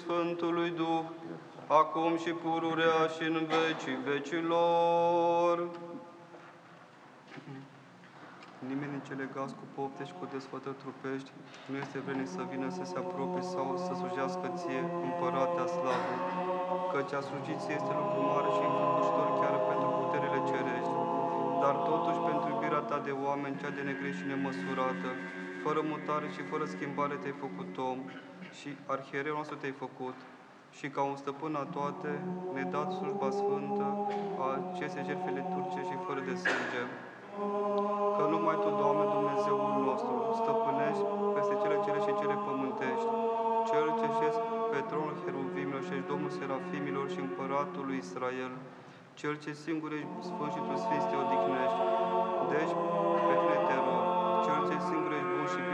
Sfântului Duh, acum și pururea și în vecii vecilor. Nimeni din cele gas cu pofte și cu desfătări trupești nu este vrednic să vină să se apropie sau să slujească ție, Împăratea slavă, căci a sluji ție este lucru mare și înfăptușitor chiar pentru puterile cerești, dar totuși pentru iubirea ta de oameni, cea de negreș și nemăsurată, fără mutare și fără schimbare te-ai făcut om și arhiereu nostru te-ai făcut, și ca un stăpân a toate ne-ai dat slujba sfântă a acestei jertfe liturgice și fără de sânge. Că numai Tu, Doamne, Dumnezeul nostru, stăpânești peste cele cele și cele pământești, Cel ce șezi pe tronul heruvimilor și ești Domnul serafimilor și Împăratul lui Israel, Cel ce singur ești sfânt și Tu sfinți te odihnești. Deci, pe Tine te rog, Cel ce singur ești bun și